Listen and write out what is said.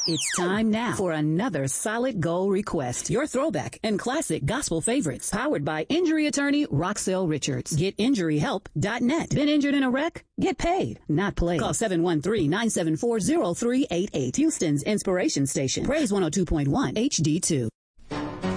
It's time now for another Solid Gold Request. Your throwback and classic gospel favorites. Powered by injury attorney Roxelle Richards. GetInjuryHelp.net. Been injured in a wreck? Get paid, not played. Call 713-974-0388. Houston's Inspiration Station. Praise 102.1 HD2.